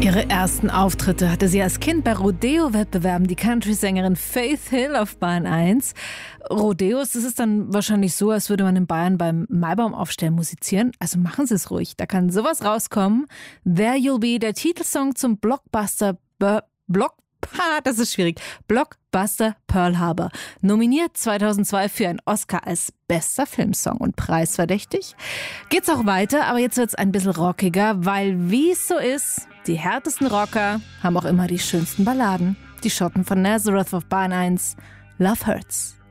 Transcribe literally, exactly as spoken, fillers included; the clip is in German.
Ihre ersten Auftritte hatte sie als Kind bei Rodeo-Wettbewerben, die Country-Sängerin Faith Hill auf Bayern eins. Rodeos, das ist dann wahrscheinlich so, als würde man in Bayern beim Maibaumaufstellen musizieren. Also machen Sie es ruhig, da kann sowas rauskommen. There You'll Be, der Titelsong zum Blockbuster Bur- Block Ha, das ist schwierig. Blockbuster Pearl Harbor. Nominiert zweitausendzwei für einen Oscar als bester Filmsong und preisverdächtig. Geht's auch weiter, aber jetzt wird's ein bisschen rockiger, weil wie es so ist, die härtesten Rocker haben auch immer die schönsten Balladen. Die Schotten von Nazareth auf Bayern eins. Love Hurts.